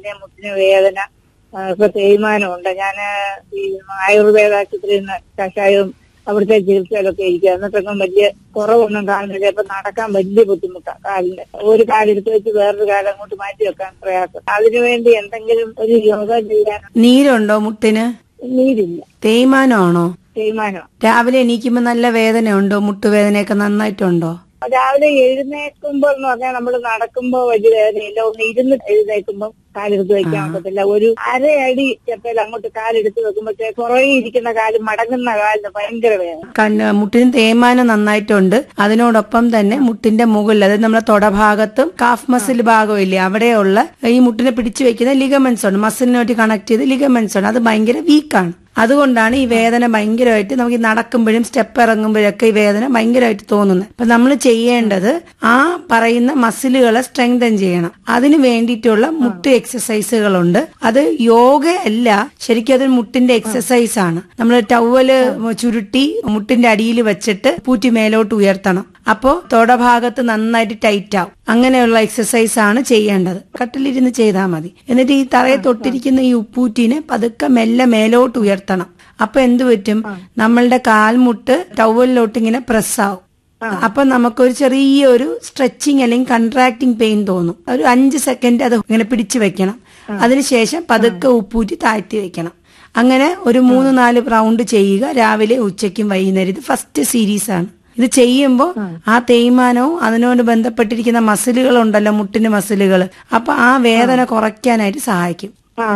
തന്നെ മുട്ടിന് വേദന, ഇപ്പൊ തേയ്മാനമുണ്ട്. ഞാൻ ഈ ആയുർവേദ ആശുപത്രിയിൽ നിന്ന് കഷായവും അവിടുത്തെ ചികിത്സയിലൊക്കെ ഇരിക്കുക. എന്നിട്ടൊന്നും വലിയ കുറവൊന്നും കാണുന്നില്ല. ഇപ്പൊ നടക്കാൻ വലിയ ബുദ്ധിമുട്ടാണ് കാലിന്. ഒരു കാലെടുത്ത് വെച്ച് വേറൊരു കാലം അങ്ങോട്ട് മാറ്റി വെക്കാൻ പ്രയാസം. അതിനുവേണ്ടി എന്തെങ്കിലും ഒരു യോഗ ചെയ്യാൻ. നീരുണ്ടോ മുട്ടിന്? നീരില്ല. തേയ്മാനമാണോ? തേയ്മാനം. രാവിലെ എണീക്കുമ്പോ നല്ല വേദനയുണ്ടോ? മുട്ടുവേദനയൊക്കെ നന്നായിട്ടുണ്ടോ? രാവിലെ എഴുന്നേൽക്കുമ്പോൾ എന്ന് പറഞ്ഞാൽ നമ്മൾ നടക്കുമ്പോ വലിയ വേദനയില്ല. ഒന്ന് ഇരുന്ന് എഴുന്നേൽക്കുമ്പോൾ കാലെടുത്ത് വെക്കാൻ ഒക്കത്തില്ല. ഒരു അരയടി ചെപ്പയിൽ അങ്ങോട്ട് കാലെടുത്ത് വെക്കുമ്പോഴത്തേ പുറകെ ഇരിക്കുന്ന കാല് മടങ്ങുന്ന കാലിന് ഭയങ്കര വേദന. മുട്ടിന് തേയ്മാനം നന്നായിട്ടുണ്ട്. അതിനോടൊപ്പം തന്നെ മുട്ടിന്റെ മുകളിൽ, അതായത് നമ്മുടെ തൊടഭാഗത്തും കാഫ് മസിൽ ഭാഗവും ഇല്ലേ, അവിടെയുള്ള ഈ മുട്ടിനെ പിടിച്ചു വെക്കുന്ന ലിഗമെന്റ്സ് ഉണ്ട്, മസിലിനോട്ട് കണക്ട് ചെയ്ത് ലിഗമെന്റ്സ് ഉണ്ട്. അത് ഭയങ്കര വീക്കാണ്. അതുകൊണ്ടാണ് ഈ വേദന ഭയങ്കരമായിട്ട് നമുക്ക് നടക്കുമ്പോഴും സ്റ്റെപ്പ് ഇറങ്ങുമ്പോഴൊക്കെ ഈ വേദന ഭയങ്കരമായിട്ട് തോന്നുന്നത്. അപ്പൊ നമ്മൾ ചെയ്യേണ്ടത് ആ പറയുന്ന മസിലുകളെ സ്ട്രെങ്തൻ ചെയ്യണം. അതിന് വേണ്ടിയിട്ടുള്ള മുട്ട് എക്സസൈസുകളുണ്ട്. അത് യോഗ അല്ല, ശരിക്കും അത് മുട്ടിന്റെ എക്സസൈസ് ആണ്. നമ്മൾ ടവല് ചുരുട്ടി മുട്ടിന്റെ അടിയിൽ വെച്ചിട്ട് പൂറ്റി മേലോട്ട് ഉയർത്തണം. അപ്പോ തൊടഭാഗത്ത് നന്നായിട്ട് ടൈറ്റ് ആവും. അങ്ങനെയുള്ള എക്സസൈസ് ആണ് ചെയ്യേണ്ടത്. കട്ടിലിരുന്ന് ചെയ്താൽ മതി. എന്നിട്ട് ഈ തറയെ തൊട്ടിരിക്കുന്ന ഈ ഉപ്പൂറ്റിനെ പതുക്കെ മെല്ലെ മേലോട്ട് ഉയർത്തണം. അപ്പൊ എന്ത് പറ്റും? നമ്മളുടെ കാൽമുട്ട് ടവലിലോട്ട് ഇങ്ങനെ പ്രസ് ആവും. അപ്പൊ നമുക്കൊരു ചെറിയൊരു സ്ട്രെച്ചിങ് അല്ലെങ്കിൽ കൺട്രാക്ടിങ് പെയിൻ തോന്നും. ഒരു 5 സെക്കൻഡ് അത് ഇങ്ങനെ പിടിച്ചു വെക്കണം. അതിനുശേഷം പതുക്കെ ഉപ്പൂറ്റി താഴ്ത്തി വെക്കണം. അങ്ങനെ ഒരു 3-4 റൗണ്ട് ചെയ്യുക, രാവിലെ ഉച്ചയ്ക്കും വൈകുന്നേരം. ഇത് ഫസ്റ്റ് സീരീസ് ആണ്. ഇത് ചെയ്യുമ്പോൾ ആ തേയ്മാനവും അതിനോട് ബന്ധപ്പെട്ടിരിക്കുന്ന മസിലുകൾ ഉണ്ടല്ലോ, മുട്ടിന്റെ മസിലുകൾ, അപ്പൊ ആ വേദന കുറയ്ക്കാനായിട്ട് സഹായിക്കും.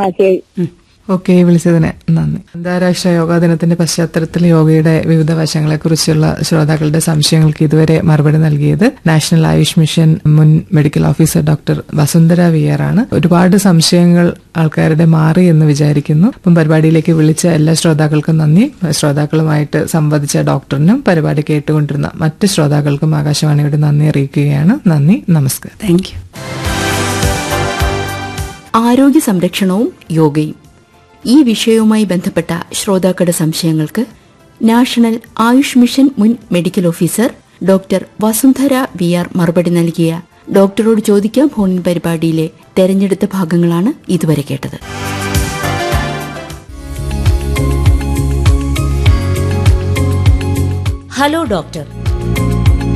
ഓക്കെ, വിളിച്ചതിന് നന്ദി. അന്താരാഷ്ട്ര യോഗാ ദിനത്തിന്റെ പശ്ചാത്തലത്തിൽ യോഗയുടെ വിവിധ വശങ്ങളെക്കുറിച്ചുള്ള ശ്രോതാക്കളുടെ സംശയങ്ങൾക്ക് ഇതുവരെ മറുപടി നൽകിയത് നാഷണൽ ആയുഷ് മിഷൻ മുൻ medical officer doctor Vasundhara wear ആണ്. ഒരുപാട് സംശയങ്ങൾ ആൾക്കാരുടെ മാറി എന്ന് വിചാരിക്കുന്നു. അപ്പം പരിപാടിയിലേക്ക് വിളിച്ച എല്ലാ ശ്രോതാക്കൾക്കും നന്ദി. ശ്രോതാക്കളുമായിട്ട് സംവദിച്ച ഡോക്ടറിനും പരിപാടി കേട്ടുകൊണ്ടിരുന്ന മറ്റ് ശ്രോതാക്കൾക്കും ആകാശവാണിയോട് നന്ദി അറിയിക്കുകയാണ്. നന്ദി, നമസ്കാരം. Thank you. ആരോഗ്യ സംരക്ഷണവും യോഗയും, ഈ വിഷയവുമായി ബന്ധപ്പെട്ട ശ്രോതാക്കളുടെ സംശയങ്ങൾക്ക് നാഷണൽ ആയുഷ് മിഷൻ മുൻ medical officer doctor Vasundhara wear മറുപടി നൽകിയ ഡോക്ടറോട് ചോദിക്കാം ഫോണിൻ പരിപാടിയിലെ തെരഞ്ഞെടുത്ത ഭാഗങ്ങളാണ് ഇതുവരെ കേട്ടത്. Hello doctor.